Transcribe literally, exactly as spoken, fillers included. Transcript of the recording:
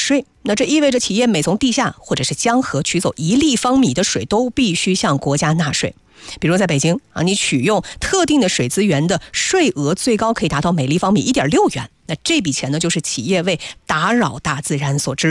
税。那这意味着企业每从地下或者是江河取走一立方米的水，都必须向国家纳税。比如在北京啊，你取用特定的水资源的税额最高可以达到每立方米 一点六元，那这笔钱呢，就是企业为打扰大自然所支